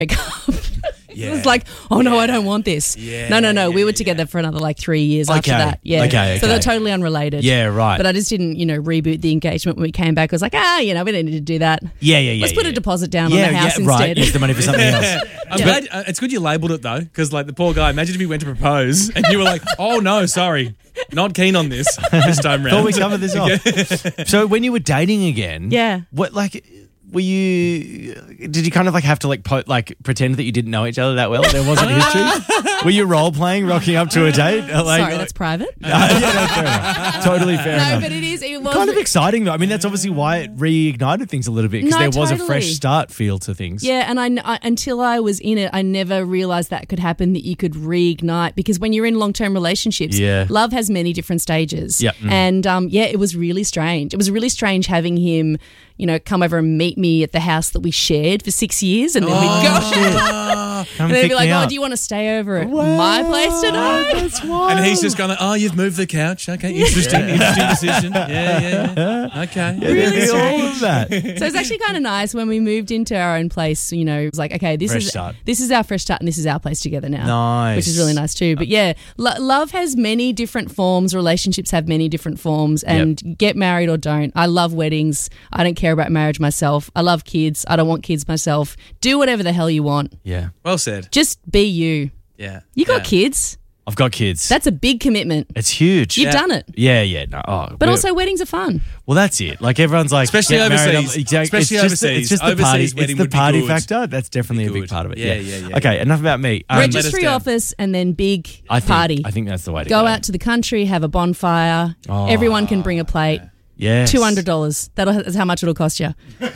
up. It was like, oh no, I don't want this. No. We were together for another like 3 years after that. Yeah. Okay. So they're totally unrelated. Yeah, right. But I just didn't, reboot the engagement when we came back. I was like, we don't need to do that. Yeah. Let's put a deposit down on the house instead. Right. Use the money for something else. I'm glad it's good you labelled it though, because like the poor guy. Imagine if he went to propose and you were like, "Oh no, sorry, not keen on this time round." Thought we covered this off. So when you were dating again, what like? Did you kind of like have to like pretend that you didn't know each other that well? There wasn't history? Were you role playing, rocking up to a date? Sorry, that's private. Fair enough. Totally fair enough. No, but it was kind of exciting though. I mean, that's obviously why it reignited things a little bit, because there was a fresh start feel to things. Yeah, and I until I was in it, I never realised that could happen, that you could reignite, because when you're in long-term relationships, love has many different stages. Yep. And it was really strange. It was really strange having him, come over and meet me at the house that we shared for 6 years, and then we'd go. And they'd be like, "Oh, do you want to stay over at my place tonight?" That's wild. And he's just going, "Oh, you've moved the couch. Okay, interesting decision. Yeah. Okay, really all of that." So it's actually kind of nice when we moved into our own place. It was like, okay, this is our fresh start, and this is our place together now. Nice, which is really nice too. But love has many different forms. Relationships have many different forms, and get married or don't. I love weddings. I don't care about marriage myself. I love kids. I don't want kids myself. Do whatever the hell you want. Yeah. Well said. Just be you. Yeah. You got kids. I've got kids. That's a big commitment. It's huge. You've done it. Yeah. No. But also weddings are fun. Well, that's it. Like everyone's like, especially overseas. Exactly. It's just the party. It's the party factor. That's definitely a big part of it. Yeah. Okay, enough about me. Registry office and then big party. I think that's the way to go. Go out to the country, have a bonfire. Everyone can bring a plate. Yeah. $200. That's how much it'll cost you.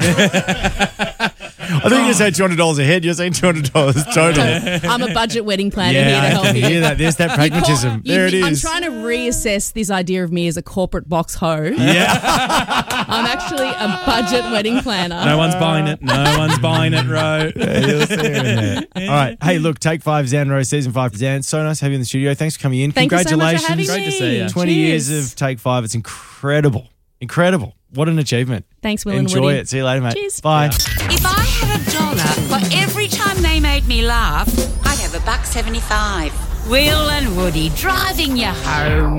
I think you said $200 a head. You're saying $200 total. I'm a budget wedding planner here to help you. Hear that? There's that pragmatism. There it is. I'm trying to reassess this idea of me as a corporate box hoe. Yeah. I'm actually a budget wedding planner. No one's buying it. No one's buying it, Ro. You'll see it in there. All right. Hey, look, Take 5, Zan Rose, Season 5. Zan, so nice to have you in the studio. Thanks for coming in. Thank Congratulations. You so much for having Great to see you. 20 years of Take 5. It's incredible. What an achievement. Thanks, Will and Enjoy Woody. it. See you later, mate. Cheers. Bye. If I had $1 for every time they made me laugh, I'd have $1.75. Will and Woody driving you home.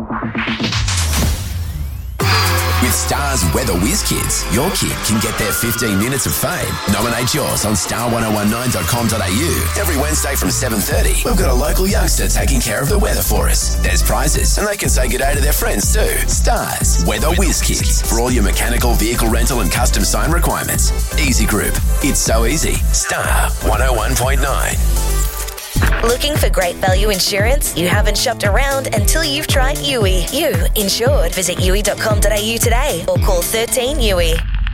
With Star's Weather Whiz Kids, your kid can get their 15 minutes of fame. Nominate yours on star1019.com.au. Every Wednesday from 7:30, we've got a local youngster taking care of the weather for us. There's prizes, and they can say good day to their friends too. Star's Weather Whiz Kids. For all your mechanical, vehicle rental and custom sign requirements. Easy Group. It's so easy. Star 101.9. Looking for great value insurance? You haven't shopped around until you've tried Yui. You insured. Visit yui.com.au today or call 13 Yui.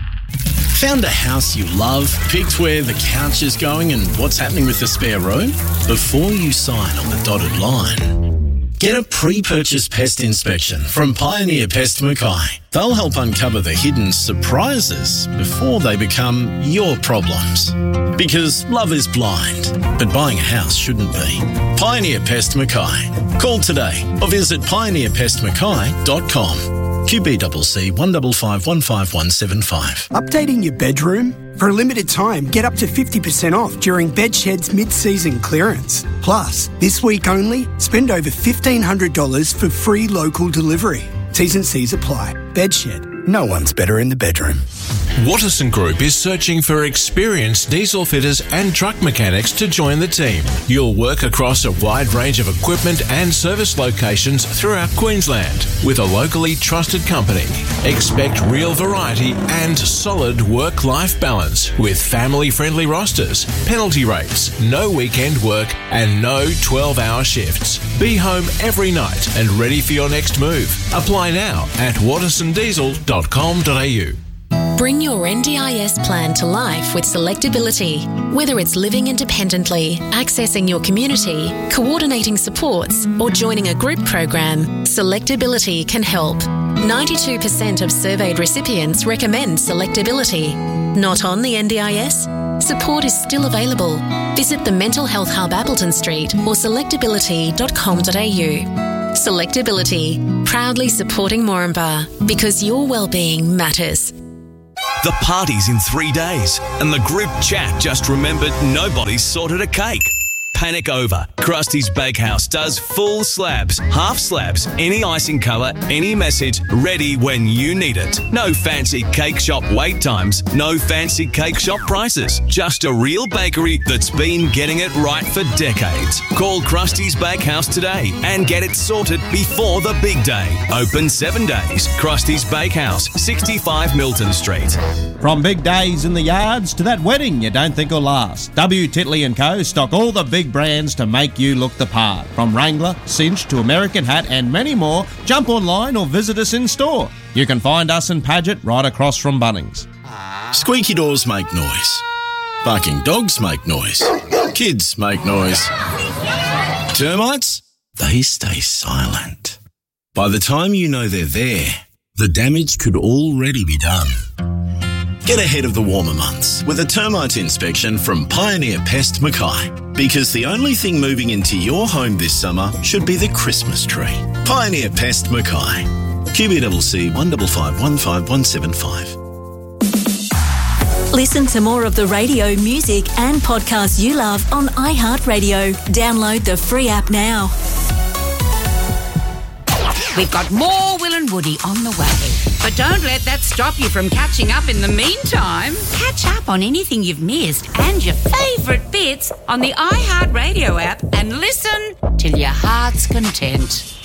Found a house you love, picked where the couch is going and what's happening with the spare room? Before you sign on the dotted line, get a pre-purchase pest inspection from Pioneer Pest Mackay. They'll help uncover the hidden surprises before they become your problems. Because love is blind, but buying a house shouldn't be. Pioneer Pest Mackay. Call today or visit pioneerpestmackay.com. QBCC 155 15175. Updating your bedroom? For a limited time, get up to 50% off during Bedshed's mid-season clearance. Plus, this week only, spend over $1,500 for free local delivery. T's and C's apply. Bedshed. No one's better in the bedroom. Watterson Group is searching for experienced diesel fitters and truck mechanics to join the team. You'll work across a wide range of equipment and service locations throughout Queensland with a locally trusted company. Expect real variety and solid work-life balance with family-friendly rosters, penalty rates, no weekend work and no 12-hour shifts. Be home every night and ready for your next move. Apply now at wattersondiesel.com.au. Bring your NDIS plan to life with Selectability. Whether it's living independently, accessing your community, coordinating supports, or joining a group program, Selectability can help. 92% of surveyed recipients recommend Selectability. Not on the NDIS? Support is still available. Visit the Mental Health Hub Appleton Street or selectability.com.au. Selectability, proudly supporting Moranbah because your well-being matters. The party's in 3 days, and the group chat just remembered nobody's sorted a cake. Panic over. Krusty's Bakehouse does full slabs, half slabs, any icing colour, any message, ready when you need it. No fancy cake shop wait times, no fancy cake shop prices. Just a real bakery that's been getting it right for decades. Call Krusty's Bakehouse today and get it sorted before the big day. Open 7 days. Krusty's Bakehouse, 65 Milton Street. From big days in the yards to that wedding you don't think will last, W. Titley & Co. stock all the big brands to make you look the part. From Wrangler, Cinch to American Hat and many more, jump online or visit us in store. You can find us in Paget right across from Bunnings. Squeaky doors make noise. Barking dogs make noise. Kids make noise. Termites? They stay silent. By the time you know they're there, the damage could already be done. Get ahead of the warmer months with a termite inspection from Pioneer Pest Mackay. Because the only thing moving into your home this summer should be the Christmas tree. Pioneer Pest Mackay. QBCC 155 Listen to more of the radio, music and podcasts you love on iHeartRadio. Download the free app now. We've got more Will and Woody on the way. But don't let that stop you from catching up in the meantime. Catch up on anything you've missed and your favourite bits on the iHeartRadio app and listen till your heart's content.